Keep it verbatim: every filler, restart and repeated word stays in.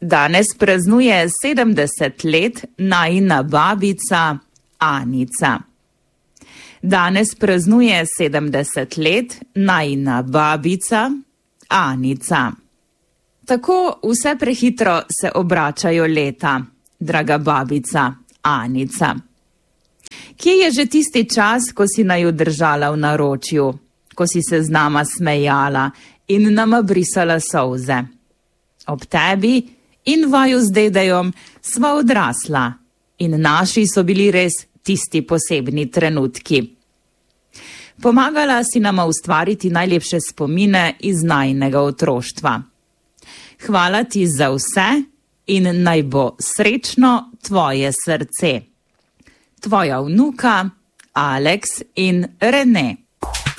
Danes praznuje sedemdeset let najina babica Anica. Danes praznuje sedemdeset let najina babica Anica. Tako vse prehitro se obračajo leta, draga babica Anica. Kje je že tisti čas, ko si naju držala v naročju, ko si se z nama smejala in nama brisala solze? Ob tebi in vaju z dedejom sva odrasla in naši so bili res tisti posebni trenutki. Pomagala si nama ustvariti najlepše spomine iz najinega otroštva. Hvala ti za vse in naj bo srečno tvoje srce. Tvoja vnuka Aleks in Rene.